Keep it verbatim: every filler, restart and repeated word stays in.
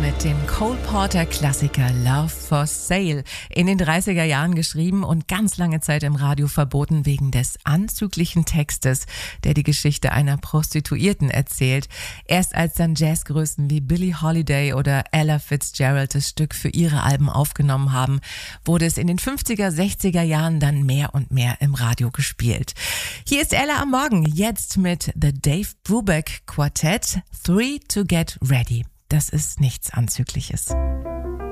mit dem Cole Porter Klassiker Love for Sale. In den dreißiger Jahren geschrieben und ganz lange Zeit im Radio verboten wegen des anzüglichen Textes, der die Geschichte einer Prostituierten erzählt. Erst als dann Jazzgrößen wie Billie Holiday oder Ella Fitzgerald das Stück für ihre Alben aufgenommen haben, wurde es in den fünfziger, sechziger Jahren dann mehr und mehr im Radio gespielt. Hier ist Ella am Morgen, jetzt mit The Dave Brubeck Quartet, Three to Get Ready. Das ist nichts Anzügliches.